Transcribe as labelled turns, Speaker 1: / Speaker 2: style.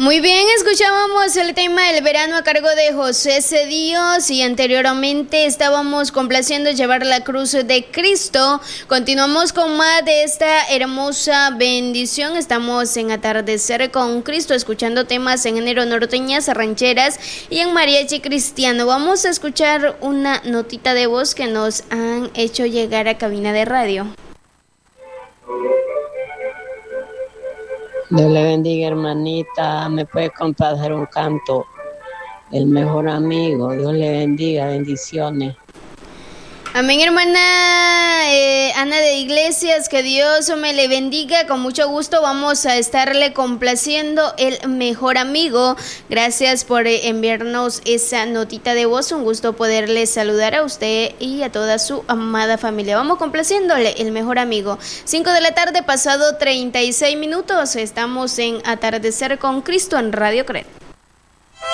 Speaker 1: Muy bien, escuchábamos el tema del verano a cargo de José Cedillos y anteriormente estábamos complaciendo llevar la cruz de Cristo. Continuamos con más de esta hermosa bendición. Estamos en Atardecer con Cristo, escuchando temas en género norteñas, rancheras y en mariachi cristiano. Vamos a escuchar una notita de voz que nos han hecho llegar a cabina de radio.
Speaker 2: Dios le bendiga, hermanita. ¿Me puede complacer un canto? El mejor amigo. Dios le bendiga. Bendiciones.
Speaker 1: Amén, hermana Ana de Iglesias, que Dios me le bendiga. Con mucho gusto vamos a estarle complaciendo El Mejor Amigo. Gracias por enviarnos esa notita de voz. Un gusto poderle saludar a usted y a toda su amada familia. Vamos complaciéndole El Mejor Amigo. 5 de la tarde, pasado 36 minutos. Estamos en Atardecer con Cristo en Radio CRED.